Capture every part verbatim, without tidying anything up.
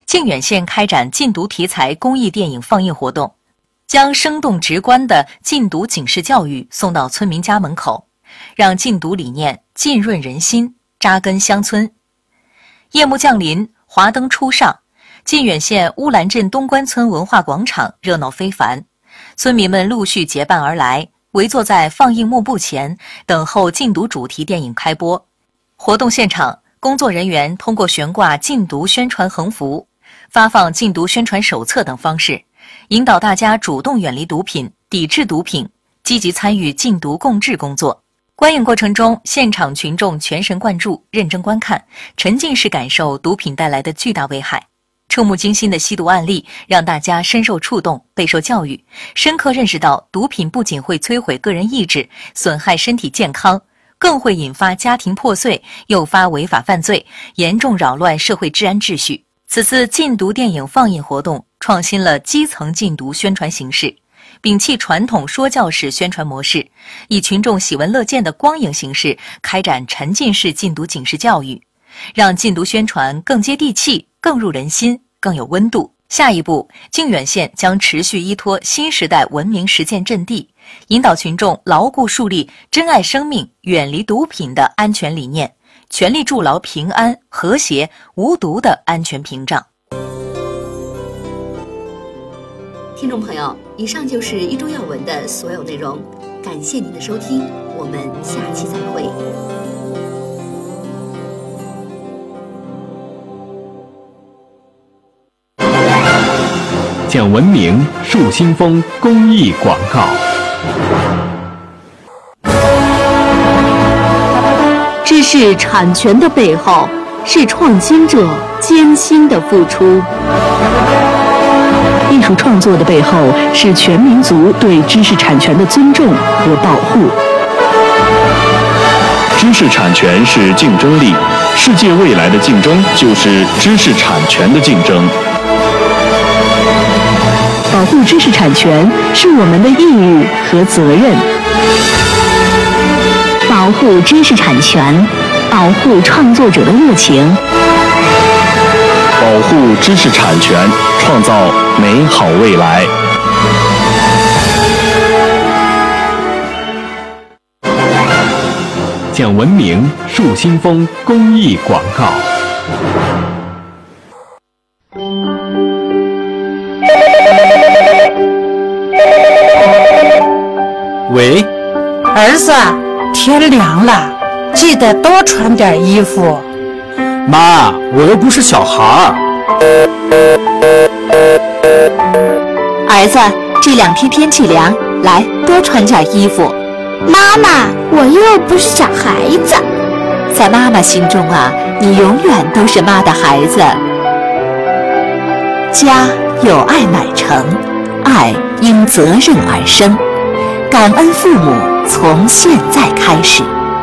靖远县开展禁毒题材公益电影放映活动，将生动直观的禁毒警示教育送到村民家门口，让禁毒理念浸润人心，扎根乡村。夜幕降临，华灯初上，靖远县乌兰镇东关村文化广场热闹非凡，村民们陆续结伴而来，围坐在放映幕布前，等候禁毒主题电影开播。活动现场，工作人员通过悬挂禁毒宣传横幅、发放禁毒宣传手册等方式，引导大家主动远离毒品，抵制毒品，积极参与禁毒共治工作。观影过程中，现场群众全神贯注，认真观看，沉浸式感受毒品带来的巨大危害。触目惊心的吸毒案例让大家深受触动，备受教育，深刻认识到毒品不仅会摧毁个人意志，损害身体健康，更会引发家庭破碎，诱发违法犯罪，严重扰乱社会治安秩序。此次禁毒电影放映活动创新了基层禁毒宣传形式，摒弃传统说教式宣传模式，以群众喜闻乐见的光影形式开展沉浸式禁毒警示教育，让禁毒宣传更接地气，更入人心，更有温度。下一步，靖远县将持续依托新时代文明实践阵地，引导群众牢固树立珍爱生命、远离毒品的安全理念，全力筑牢平安、和谐、无毒的安全屏障。 听众朋友，以上就是一周要闻的所有内容，感谢您的收听，我们下期再会。 讲文明树新风公益广告。 知识产权的背后，是创新者艰辛的付出。 艺术创作的背后，是全民族对知识产权的尊重和保护。 知识产权是竞争力，世界未来的竞争就是知识产权的竞争。 保护知识产权是我们的义务和责任。 保护知识产权，保护创作者的热情。 保护知识产权，创造美好未来。 讲文明树新风公益广告。 喂， 儿子，天凉了，记得多穿点衣服。 妈，我又不是小孩儿。 儿子，这两天天气凉，来多穿点衣服。 妈妈，我又不是小孩子。 在妈妈心中啊，你永远都是妈的孩子。家有爱乃成，爱因责任而生。感恩父母，从现在开始。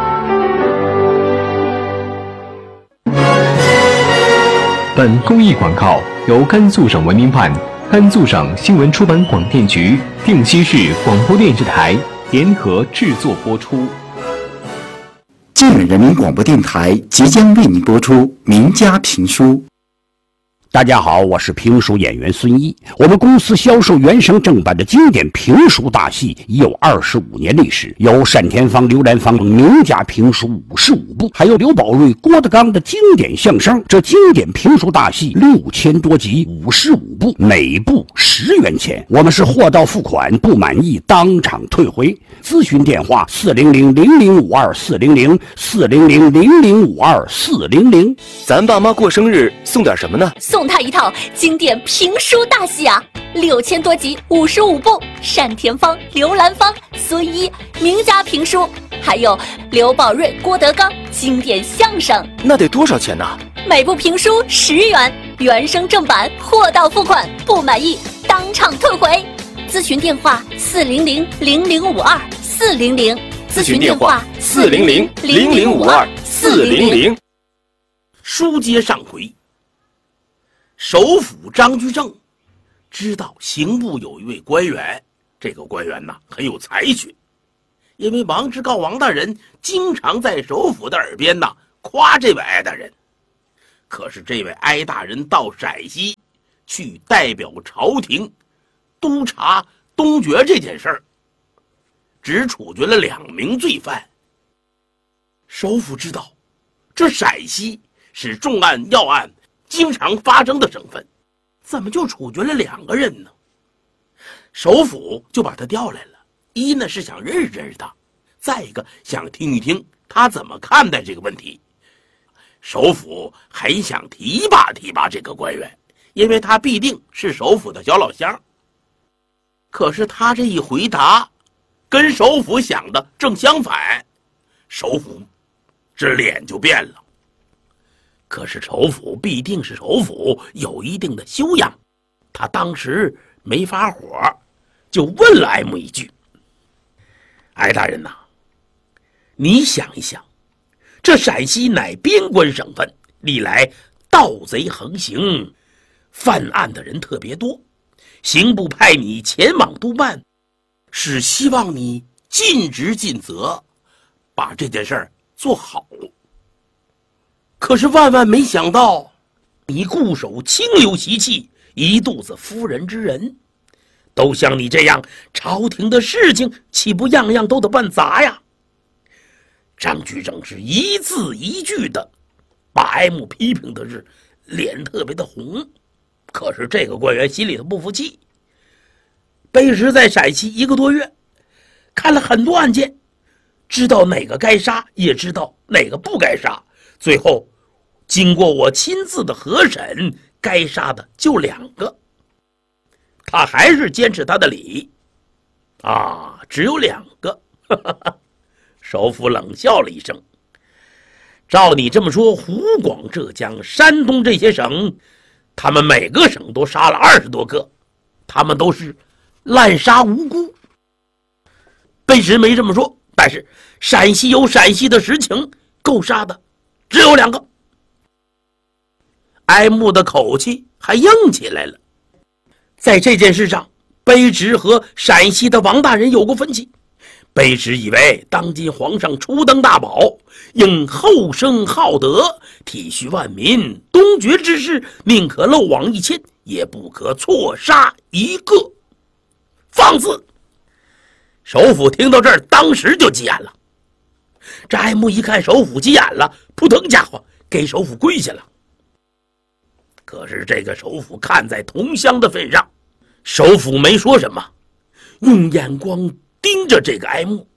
本公益广告由甘肃省文明办、甘肃省新闻出版广电局、定西市广播电视台联合制作播出。 靖远人民广播电台即将为您播出名家评书。 大家好，我是评书演员孙一。我们公司销售原声正版的经典评书大戏已有二十五年历史，有单田芳、刘兰芳名家评书五十五部，还有刘宝瑞、郭德纲的经典相声。这经典评书大戏六千多集，五十五部，每部十元钱。我们是货到付款，不满意当场退回。咨询电话：四零零零零五二四零零四零零零零五二四零零。 咱爸妈过生日送点什么呢？ 送他一套经典评书大戏啊，六千多集，五十五部，单田芳、刘兰芳、孙一名家评书，还有刘宝瑞、郭德纲经典相声。 那得多少钱呢？ 每部评书十元，原声正版，货到付款，不满意当场退回。咨询电话：四零零零零五二四零零。 咨询电话：四零零零零五二四零零。 书接上回。首辅张居正知道刑部有一位官员，这个官员呢很有才学，因为王之诰王大人经常在首辅的耳边呢夸这位矮大人。 可是这位哀大人到陕西去代表朝廷督查东决这件事儿，只处决了两名罪犯。首府知道这陕西是重案要案经常发生的省份，怎么就处决了两个人呢？首府就把他调来了，一呢是想认识认识他，再一个想听一听他怎么看待这个问题。首府还想提拔提拔这个官员，因为他必定是首府的小老乡。可是他这一回答跟首府想的正相反，首府这脸就变了。可是首府必定是首府，有一定的修养，他当时没发火，就问了艾木一句：艾大人呐、啊，你想一想，这陕西乃边关省份，历来盗贼横行，犯案的人特别多，刑部派你前往督办，是希望你尽职尽责，把这件事儿做好。可是万万没想到，你固守清流习气，一肚子夫人之人，都像你这样，朝廷的事情岂不样样都得办砸呀？张居正是一字一句的把艾木批评的是脸特别的红。可是这个官员心里头不服气，卑职在陕西一个多月，看了很多案件，知道哪个该杀，也知道哪个不该杀，最后经过我亲自的核审，该杀的就两个。他还是坚持他的理啊，只有两个。哈哈哈。首府冷笑了一声，照你这么说，湖广、浙江、山东这些省，他们每个省都杀了二十多个，他们都是滥杀无辜。卑职没这么说，但是陕西有陕西的实情，够杀的只有两个。哀慕的口气还硬起来了。在这件事上，卑职和陕西的王大人有过分歧。卑职以为当今皇上初登大宝，应厚生好德，体恤万民，东决之事宁可漏网一千，也不可错杀一个。放肆！首府听到这儿，当时就急眼了。这艾木一看首府急眼了，扑腾家伙给首府跪下了。可是这个首府看在同乡的份上，首府没说什么，用眼光盯着这个艾木。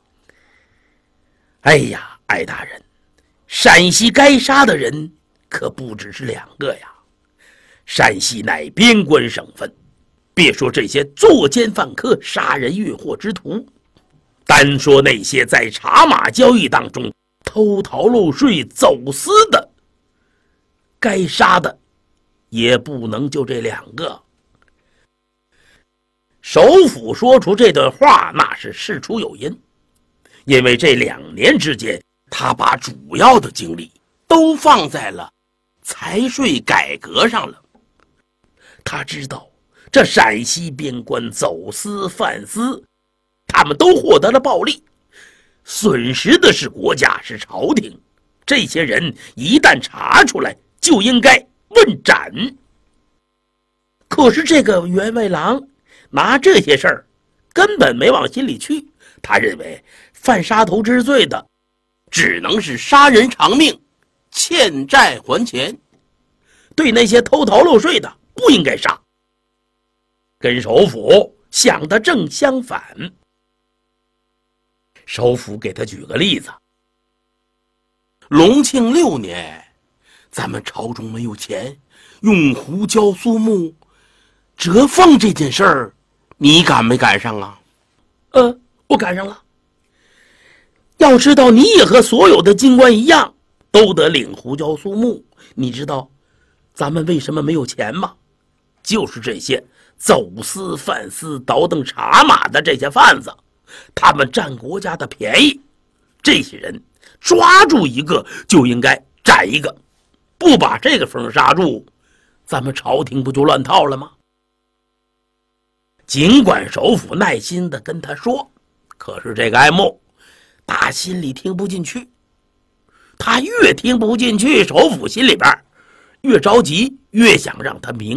哎呀，艾大人，陕西该杀的人可不只是两个呀。陕西乃边关省份，别说这些作奸犯科、杀人越货之徒，单说那些在茶马交易当中偷逃漏税、走私的，该杀的也不能就这两个。首府说出这段话，那是事出有因，因为这两年之间，他把主要的精力都放在了财税改革上了。他知道这陕西边关走私贩私，他们都获得了暴利，损失的是国家，是朝廷。这些人一旦查出来，就应该问斩。可是这个员外郎拿这些事儿根本没往心里去，他认为犯杀头之罪的只能是杀人偿命，欠债还钱，对那些偷逃漏税的不应该杀。跟首府想的正相反。首府给他举个例子，隆庆六年，咱们朝中没有钱，用胡椒苏木折凤这件事儿，你赶没赶上啊？呃，我赶上了。要知道，你也和所有的京官一样，都得领胡椒苏木。你知道咱们为什么没有钱吗？就是这些走私贩私、倒腾茶马的这些贩子，他们占国家的便宜。这些人抓住一个就应该斩一个，不把这个风刹住，咱们朝廷不就乱套了吗？尽管首府耐心地跟他说，可是这个艾木打心里听不进去。他越听不进去，首府心里边越着急越想让他明